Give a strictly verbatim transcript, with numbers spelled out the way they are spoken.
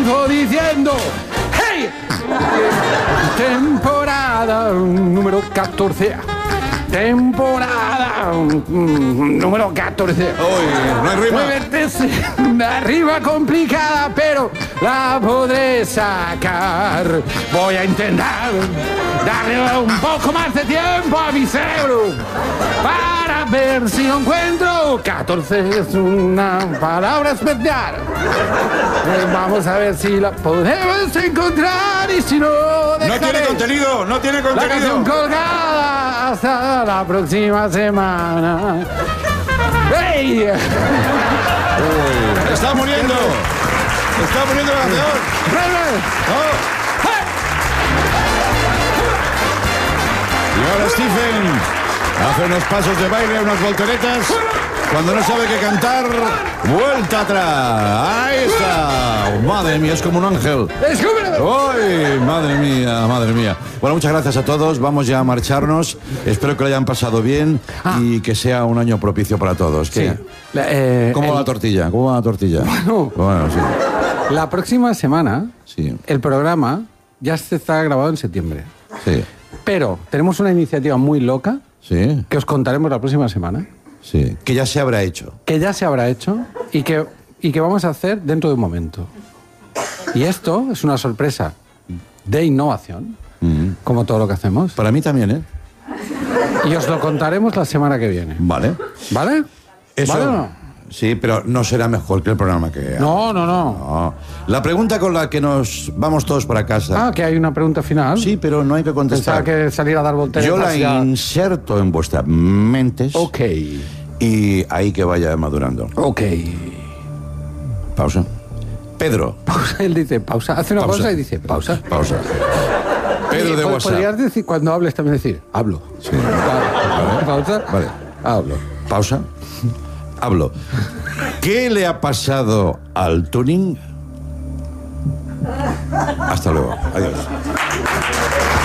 comienzo diciendo ¡hey! Temporada número catorce. Temporada mm, número catorce. Uy, no hay rima. Es una rima complicada, pero la podré sacar. Voy a intentar darle un poco más de tiempo a mi cerebro para ver si lo encuentro. catorce es una palabra especial. Eh, Vamos a ver si la podemos encontrar y si no, No dejaré tiene contenido, no tiene la canción contenido. colgada hasta la próxima semana. ¡Ey! Uy, está muriendo. Está muriendo la canción. Oh. Y ahora Stephen hace unos pasos de baile, unas volteretas. Cuando no sabe qué cantar, vuelta atrás. Ahí está. Oh, madre mía, es como un ángel. ¡Uy! Madre mía, madre mía. Bueno, muchas gracias a todos. Vamos ya a marcharnos. Espero que lo hayan pasado bien Ah. y que sea un año propicio para todos. ¿Qué? Sí. La, eh, ¿Cómo va el- la tortilla? ¿Cómo va la tortilla? Bueno. Bueno, sí. La próxima semana, Sí. el programa ya se está grabado en septiembre. Sí. Pero tenemos una iniciativa muy loca Sí. que os contaremos la próxima semana, Sí. Que ya se habrá hecho. que ya se habrá hecho y que, y que vamos a hacer dentro de un momento. Y esto es una sorpresa de innovación, Mm. como todo lo que hacemos. Para mí también, ¿eh? Y os lo contaremos la semana que viene. Vale. ¿Vale? Eso. ¿Vale o no? Sí, pero no será mejor que el programa que... No, no, no. No. La pregunta con la que nos vamos todos para casa. Ah, que hay una pregunta final. Sí, pero no hay que contestar. Pensaba que salir a dar volteretas. Yo la ya- inserto en vuestras mentes Ok, y ahí que vaya madurando. ok. Pausa. Pedro. Pausa, él dice pausa. Hace una pausa, Pausa. y dice pausa. Pausa. Pedro de Pod- WhatsApp. Podrías decir, cuando hables también decir, hablo. Sí. Pa- Pausa. Vale. Hablo. Pausa. Hablo. ¿Qué le ha pasado al tuning? Hasta luego. Adiós.